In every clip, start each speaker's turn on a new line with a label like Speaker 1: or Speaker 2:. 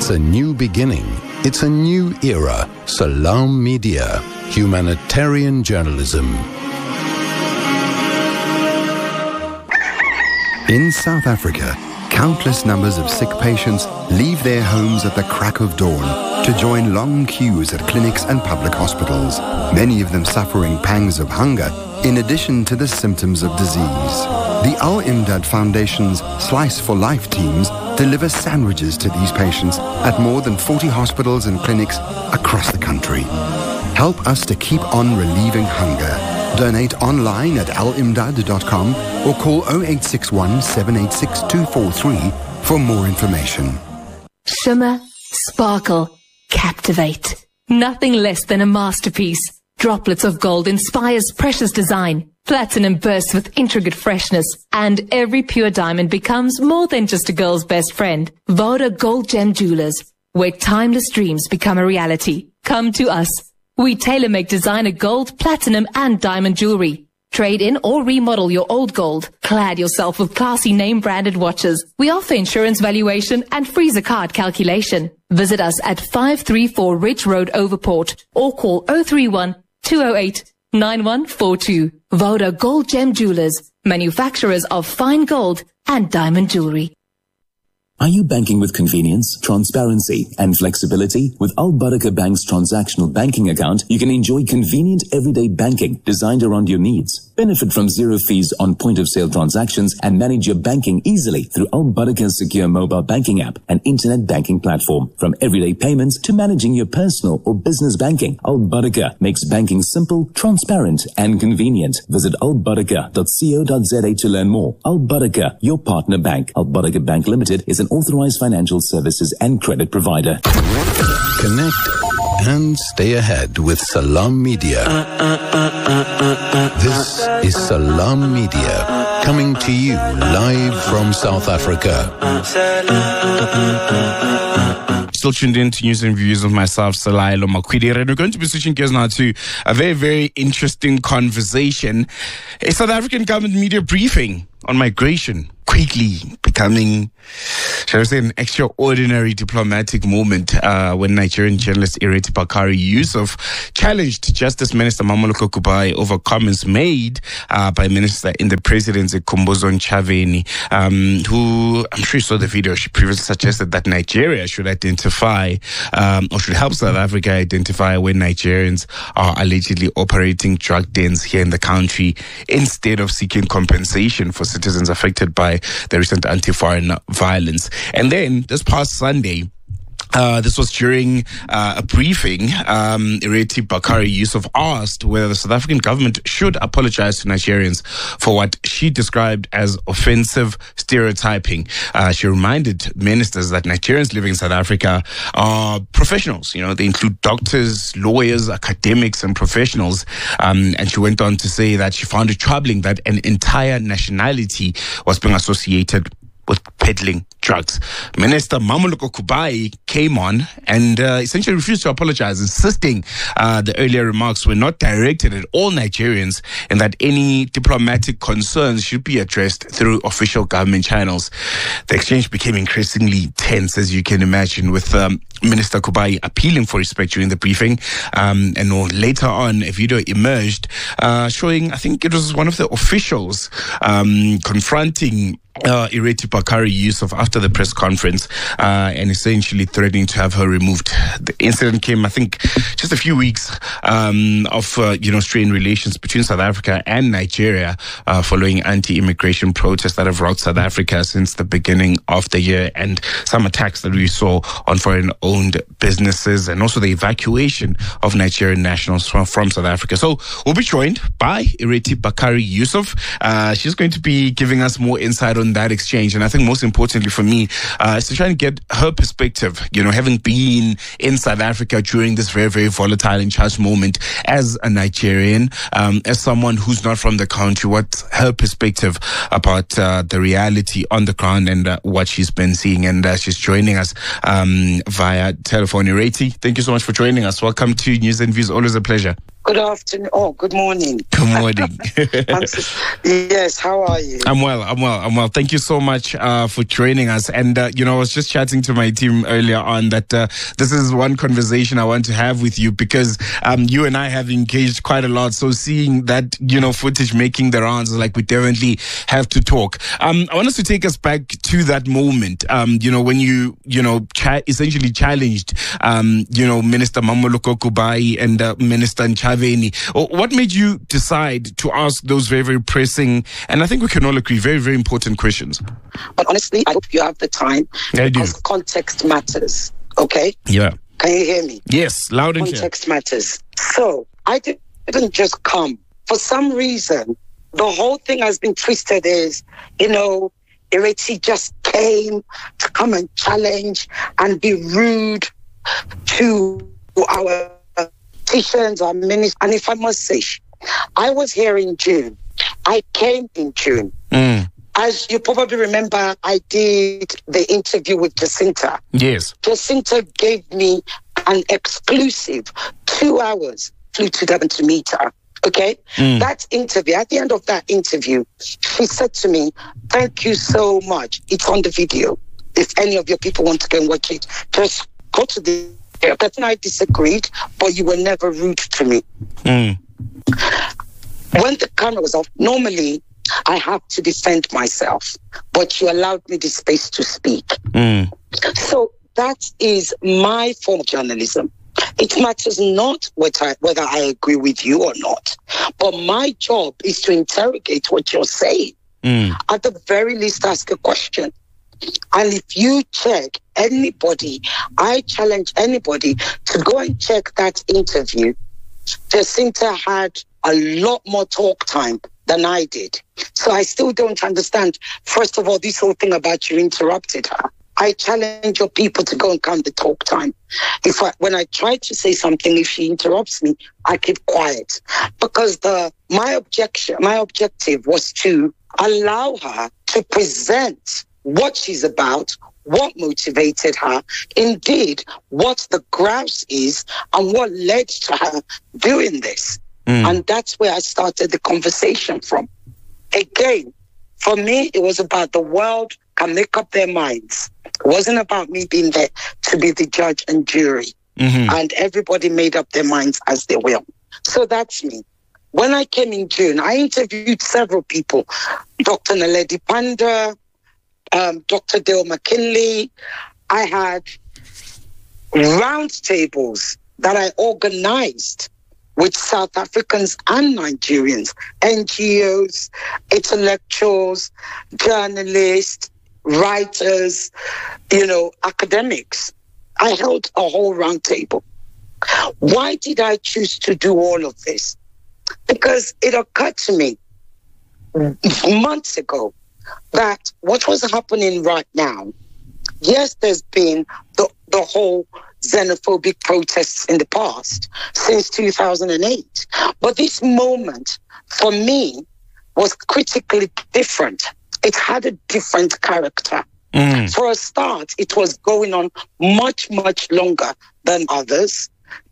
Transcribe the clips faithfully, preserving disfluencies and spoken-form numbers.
Speaker 1: It's a new beginning. It's a new era. Salam Media. Humanitarian journalism.
Speaker 2: In South Africa, countless numbers of sick patients leave their homes at the crack of dawn to join long queues at clinics and public hospitals, many of them suffering pangs of hunger in addition to the symptoms of disease. The Al-Imdad Foundation's Slice for Life teams deliver sandwiches to these patients at more than forty hospitals and clinics across the country. Help us to keep on relieving hunger. Donate online at al imdad dot com or call oh eight six one, seven eight six, two four three for more information.
Speaker 3: Shimmer, sparkle, captivate. Nothing less than a masterpiece. Droplets of gold inspires precious design. Platinum bursts with intricate freshness. And every pure diamond becomes more than just a girl's best friend. Voda Gold Gem Jewelers, where timeless dreams become a reality. Come to us. We tailor-make designer gold, platinum, and diamond jewelry. Trade in or remodel your old gold. Clad yourself with classy name-branded watches. We offer insurance valuation and freezer card calculation. Visit us at five three four Ridge Road, Overport, or call oh three one, two oh eight, nine one four two. Voda Gold Gem Jewelers, manufacturers of fine gold and diamond jewelry.
Speaker 4: Are you banking with convenience, transparency, and flexibility? With Al Barakah Bank's transactional banking account, you can enjoy convenient everyday banking designed around your needs. Benefit from zero fees on point-of-sale transactions and manage your banking easily through Al Barakah's secure mobile banking app and internet banking platform. From everyday payments to managing your personal or business banking, Al Barakah makes banking simple, transparent, and convenient. Visit al barakah dot co dot za to learn more. Al Barakah, your partner bank. Al Barakah Bank Limited is an authorized financial services and credit provider.
Speaker 1: Connect and stay ahead with Salam Media. This is Salam Media, coming to you live from South Africa.
Speaker 5: Still tuned in to News and Views of myself, Salailo Makwidi, and we're going to be switching gears now to a very, very interesting conversation. A South African government media briefing on migration quickly becoming, shall I say, an extraordinary diplomatic moment uh, when Nigerian journalist Ireti Bakari Yusuf challenged Justice Minister Mamoloko Kubai over comments made uh, by Minister in the Presidency Khumbudzo Ntshavheni, um, who, I'm sure you saw the video, she previously suggested that Nigeria should identify um, or should help South Africa identify when Nigerians are allegedly operating drug dens here in the country instead of seeking compensation for citizens affected by the recent anti-foreign violence. And then this past Sunday, Uh, this was during uh, a briefing. Um, Ireti Bakari Yusuf asked whether the South African government should apologize to Nigerians for what she described as offensive stereotyping. Uh, she reminded ministers that Nigerians living in South Africa are professionals. You know, they include doctors, lawyers, academics, and professionals. Um, and she went on to say that she found it troubling that an entire nationality was being associated with peddling drugs. Minister Mamoloko Kubai came on and uh, essentially refused to apologize, insisting uh, the earlier remarks were not directed at all Nigerians and that any diplomatic concerns should be addressed through official government channels. The exchange became increasingly tense, as you can imagine, with um, Minister Kubai appealing for respect during the briefing. Um, and later on, a video emerged uh, showing, I think it was one of the officials um, confronting Uh, Ireti Bakari Yusuf after the press conference uh, and essentially threatening to have her removed. The incident came, I think, just a few weeks um, of, uh, you know, strained relations between South Africa and Nigeria uh, following anti-immigration protests that have rocked South Africa since the beginning of the year, and some attacks that we saw on foreign-owned businesses and also the evacuation of Nigerian nationals from, from South Africa. So we'll be joined by Ireti Bakari Yusuf. Uh, she's going to be giving us more insight on that exchange, and I think most importantly for me uh, is to try and get her perspective, you know, having been in South Africa during this very, very volatile and charged moment as a Nigerian, um, as someone who's not from the country, what's her perspective about uh, the reality on the ground and uh, what she's been seeing. And uh, she's joining us um, via telephone. Ireti, thank you so much for joining us. Welcome to News and Views. Always a pleasure.
Speaker 6: Good afternoon. Oh, good morning.
Speaker 5: Good morning.
Speaker 6: so, yes, how are you?
Speaker 5: I'm well, I'm well, I'm well. Thank you so much uh, for joining us. And, uh, you know, I was just chatting to my team earlier on that uh, this is one conversation I want to have with you because um, you and I have engaged quite a lot. So seeing that, you know, footage making the rounds, like we definitely have to talk. Um, I want us to take us back to that moment, um, you know, when you, you know, cha- essentially challenged, um, you know, Minister Mamoloko Kubai and uh, Minister Nchavi. What made you decide to ask those very, very pressing, and I think we can all agree, very, very important questions?
Speaker 6: But honestly, I hope you have the time.
Speaker 5: I do.
Speaker 6: Because context matters, okay?
Speaker 5: Yeah.
Speaker 6: Can you hear me?
Speaker 5: Yes, loud and clear.
Speaker 6: Context matters. So, I didn't just come. For some reason, the whole thing has been twisted as, you know, Ireti just came to come and challenge and be rude to our politicians or ministers. And if I must say, I was here in June. I came in June.
Speaker 5: Mm.
Speaker 6: As you probably remember, I did the interview with Jacinta.
Speaker 5: Yes.
Speaker 6: Jacinta gave me an exclusive two hours, flew to Durban to meet her. Okay? Mm. That interview, at the end of that interview, she said to me, thank you so much. It's on the video. If any of your people want to go and watch it, just go to the That I disagreed, but you were never rude to me. Mm. When the camera was off, normally I have to defend myself, but you allowed me the space to speak. Mm. So that is my form of journalism. It matters not whether I, whether I agree with you or not, but my job is to interrogate what you're saying. Mm. At the very least, ask a question. And if you check anybody, I challenge anybody to go and check that interview. Jacinta had a lot more talk time than I did. So I still don't understand, first of all, this whole thing about you interrupted her. I challenge your people to go and count the talk time. If I, when I try to say something, if she interrupts me, I keep quiet. Because the my objection, my objective was to allow her to present what she's about, what motivated her, indeed, what the grouse is, and what led to her doing this. Mm. And that's where I started the conversation from. Again, for me, it was about the world can make up their minds. It wasn't about me being there to be the judge and jury. Mm-hmm. And everybody made up their minds as they will. So that's me. When I came in June, I interviewed several people. Doctor Naledi Panda, Um, Doctor Dale McKinley. I had roundtables that I organized with South Africans and Nigerians, N G Os, intellectuals, journalists, writers, you know, academics. I held a whole roundtable. Why did I choose to do all of this? Because it occurred to me months ago that what was happening right now, yes, there's been the, the whole xenophobic protests in the past since two thousand eight. But this moment, for me, was critically different. It had a different character. Mm. For a start, it was going on much, much longer than others.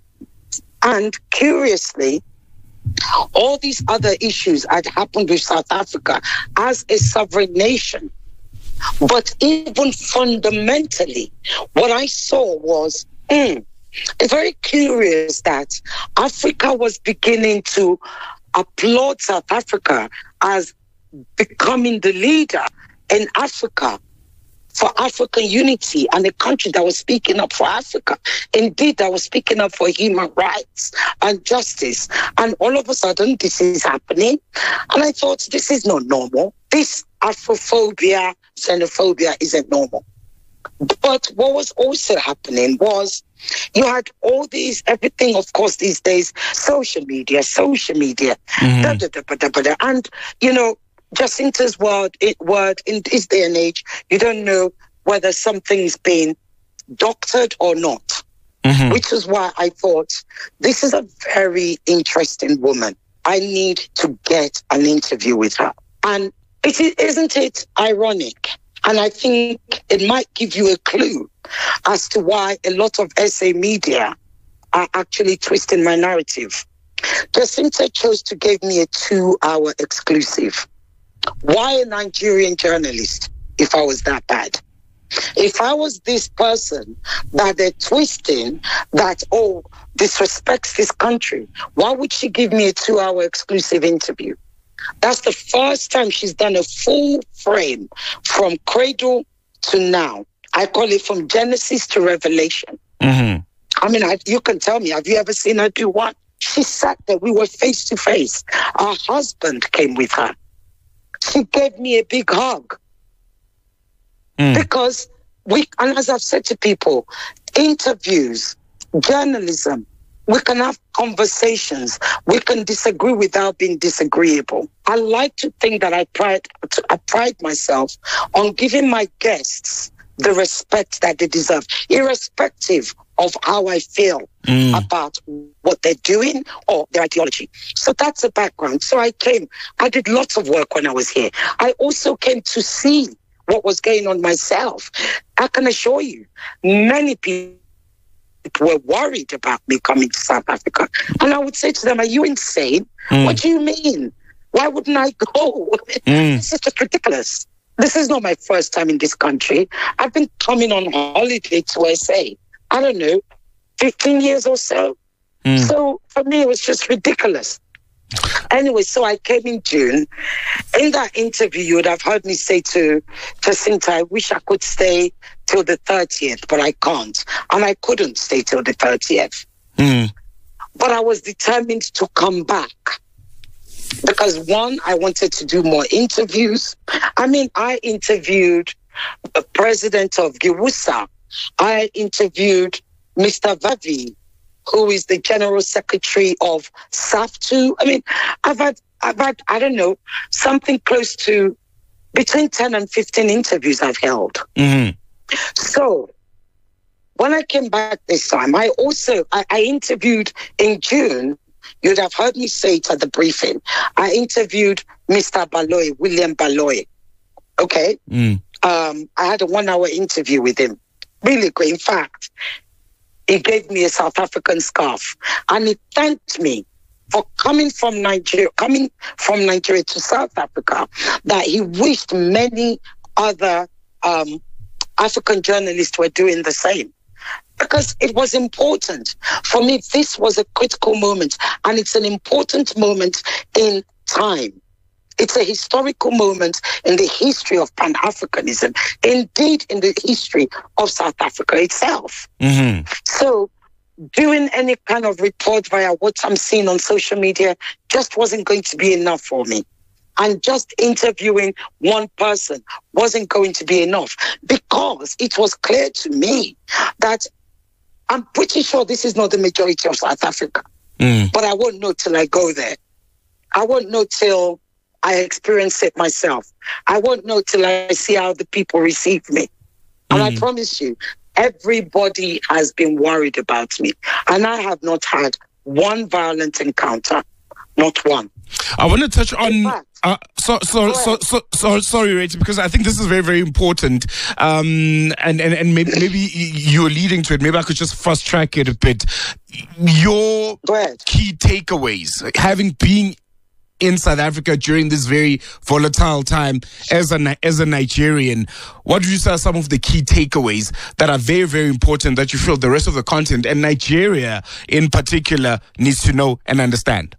Speaker 6: And curiously, all these other issues had happened with South Africa as a sovereign nation. But even fundamentally, what I saw was, mm, it's very curious that Africa was beginning to applaud South Africa as becoming the leader in Africa for African unity and a country that was speaking up for Africa. Indeed, that was speaking up for human rights and justice. And all of a sudden, this is happening. And I thought, this is not normal. This Afrophobia, xenophobia isn't normal. But what was also happening was you had all these, everything, of course, these days, social media, social media. Mm-hmm. Da, da, da, da, da, da. And, you know, Jacinta's word, it, word in this day and age, you don't know whether something's been doctored or not. Mm-hmm. Which is why I thought, this is a very interesting woman. I need to get an interview with her. And it is, isn't it ironic? And I think it might give you a clue as to why a lot of S A media are actually twisting my narrative. Jacinta chose to give me a two-hour exclusive. Why a Nigerian journalist if I was that bad? If I was this person that they're twisting, that, oh, disrespects this country, why would she give me a two-hour exclusive interview? That's the first time she's done a full frame from cradle to now. I call it from Genesis to Revelation.
Speaker 5: Mm-hmm.
Speaker 6: I mean, I, you can tell me, have you ever seen her do one? She sat there. We were face to face. Our husband came with her. She gave me a big hug. Mm. Because we, and as I've said to people, interviews, journalism, we can have conversations. We can disagree without being disagreeable. I like to think that I pride, I pride myself on giving my guests the respect that they deserve, irrespective of how I feel mm. about what they're doing or their ideology. So that's the background. So I came, I did lots of work when I was here. I also came to see what was going on myself. I can assure you, many people were worried about me coming to South Africa. And I would say to them, are you insane? Mm. What do you mean? Why wouldn't I go? Mm. This is just ridiculous. This is not my first time in this country. I've been coming on holiday to S A, I don't know, fifteen years or so. Mm. So for me, it was just ridiculous. Anyway, so I came in June. In that interview, you would have heard me say to Jacinta, I wish I could stay till the thirtieth, but I can't. And I couldn't stay till the thirtieth. Mm. But I was determined to come back. Because one, I wanted to do more interviews. I mean, I interviewed the president of Giwusa. I interviewed Mister Vavi, who is the general secretary of SAFTU. I mean, I've had, I've had, I don't know, something close to between ten and fifteen interviews I've held. Mm-hmm. So when I came back this time, I also, I, I interviewed in June. You'd have heard me say it at the briefing. I interviewed Mister Baloy, William Baloy. Okay? Mm. Um, I had a one-hour interview with him. Really great. In fact, he gave me a South African scarf. And he thanked me for coming from Nigeria, coming from Nigeria to South Africa, that he wished many other um, African journalists were doing the same. Because it was important. For me, this was a critical moment, and it's an important moment in time. It's a historical moment in the history of Pan-Africanism, indeed in the history of South Africa itself. Mm-hmm. So doing any kind of report via what I'm seeing on social media just wasn't going to be enough for me. And just interviewing one person wasn't going to be enough, because it was clear to me that I'm pretty sure this is not the majority of South Africa. Mm. But I won't know till I go there. I won't know till I experience it myself. I won't know till I see how the people receive me. And mm. I promise you, everybody has been worried about me. And I have not had one violent encounter. Not one.
Speaker 5: I want to touch on... Uh, so, so, so, so, so, sorry, Rachel, because I think this is very, very important. Um, and, and, and maybe, maybe you're leading to it. Maybe I could just fast track it a bit. Your key takeaways, having been in South Africa during this very volatile time as a, as a Nigerian, what would you say are some of the key takeaways that are very, very important that you feel the rest of the continent and Nigeria in particular needs to know and understand?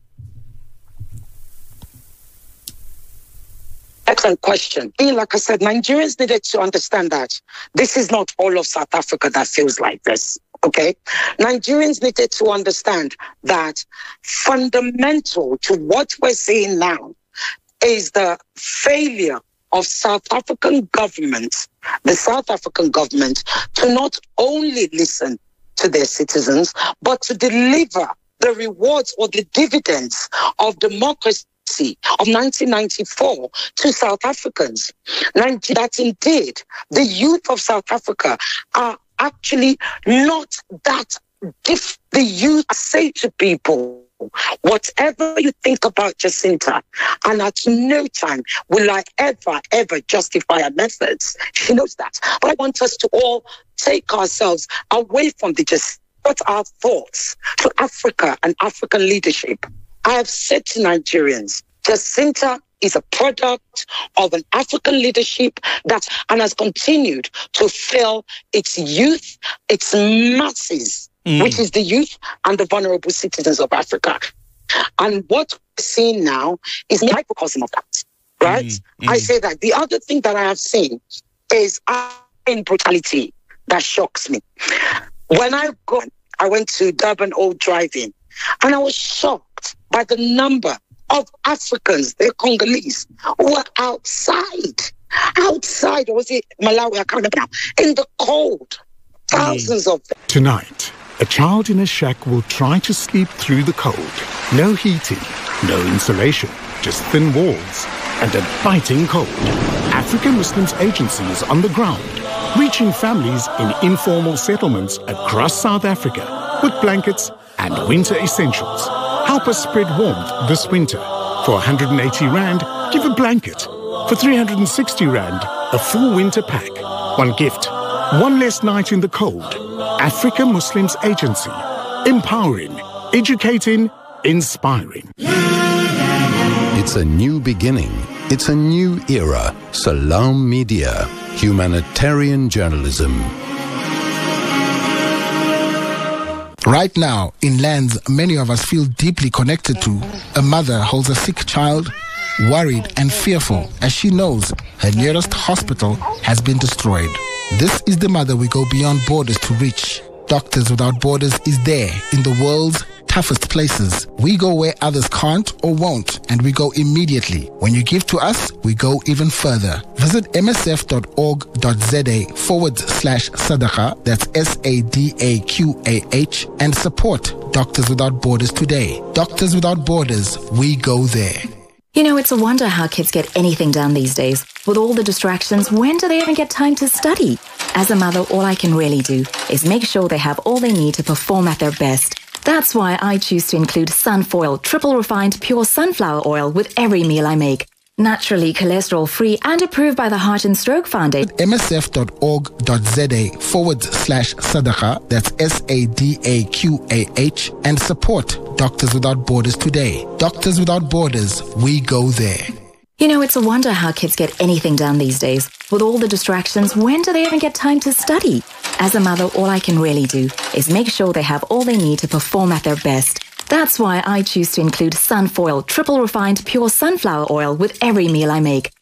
Speaker 6: Excellent question. Like I said, Nigerians needed to understand that this is not all of South Africa that feels like this, okay? Nigerians needed to understand that fundamental to what we're seeing now is the failure of South African government, the South African government, to not only listen to their citizens, but to deliver the rewards or the dividends of democracy of nineteen ninety-four to South Africans. That indeed the youth of South Africa are actually not that different. The youth, I say to people, whatever you think about Jacinta, and at no time will I ever, ever justify her methods. She knows that. But I want us to all take ourselves away from the Jacinta brought our thoughts to Africa and African leadership. I have said to Nigerians, Jacinta is a product of an African leadership that and has continued to fail its youth, its masses, mm. which is the youth and the vulnerable citizens of Africa. And what we're seeing now is a microcosm of that, right? Mm. Mm. I say that. The other thing that I have seen is in brutality that shocks me. When I go, I went to Durban Old Drive-In, and I was shocked by the number of Africans, they're Congolese, who were outside, outside, or was it Malawi? I can't remember now, in the cold. Thousands mm. of them.
Speaker 7: Tonight, a child in a shack will try to sleep through the cold. No heating, no insulation, just thin walls and a biting cold. African Muslims Agency is on the ground, reaching families in informal settlements across South Africa with blankets and winter essentials. Help us spread warmth this winter. For one hundred eighty rand, give a blanket. For three hundred sixty rand, a full winter pack. One gift, one less night in the cold. Africa Muslims Agency. Empowering, educating, inspiring.
Speaker 1: It's a new beginning. It's a new era. Salam Media. Humanitarian journalism.
Speaker 8: Right now, in lands many of us feel deeply connected to, a mother holds a sick child, worried and fearful as she knows her nearest hospital has been destroyed. This is the mother we go beyond borders to reach. Doctors Without Borders is there in the world's toughest places. We go where others can't or won't, and we go immediately. When you give to us, we go even further. Visit msf.org.za forward slash sadaqa, that's S A D A Q A H, and support Doctors Without Borders today. Doctors Without Borders, we go there.
Speaker 9: You know, it's a wonder how kids get anything done these days. With all the distractions, when do they even get time to study? As a mother, all I can really do is make sure they have all they need to perform at their best. That's why I choose to include Sunfoil triple refined pure sunflower oil with every meal I make. Naturally cholesterol-free and approved by the Heart and Stroke Foundation.
Speaker 8: msf.org.za forward slash sadaqa, that's S A D A Q A H, and support Doctors Without Borders today. Doctors Without Borders, we go there.
Speaker 9: You know, it's a wonder how kids get anything done these days. With all the distractions, when do they even get time to study? As a mother, all I can really do is make sure they have all they need to perform at their best. That's why I choose to include Sunfoil triple refined pure sunflower oil with every meal I make.